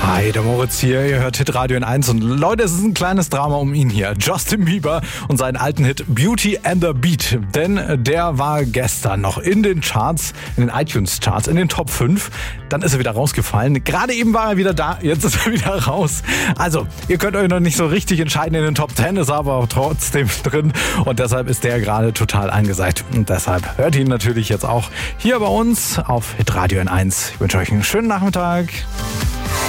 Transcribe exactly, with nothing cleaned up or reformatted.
Hi, der Moritz hier, ihr hört Hitradio N eins und Leute, es ist ein kleines Drama um ihn hier. Justin Bieber und seinen alten Hit Beauty and the Beat, denn der war gestern noch in den Charts, in den iTunes-Charts, in den Top fünf, dann ist er wieder rausgefallen. Gerade eben war er wieder da, jetzt ist er wieder raus. Also, ihr könnt euch noch nicht so richtig entscheiden in den Top zehn, ist aber trotzdem drin und deshalb ist der gerade total angesagt. Und deshalb hört ihn natürlich jetzt auch hier bei uns auf Hitradio N eins. Ich wünsche euch einen schönen Nachmittag.